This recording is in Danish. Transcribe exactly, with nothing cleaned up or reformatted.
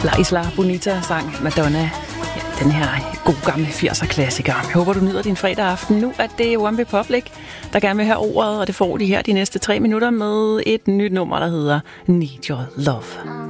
La Isla Bonita sang Madonna. Ja, den her gode gamle firser klassiker. Jeg håber, du nyder din fredag aften. Nu er det One Republic, der gerne vil høre ordet, og det får de her de næste tre minutter med et nyt nummer, der hedder Need Your Love.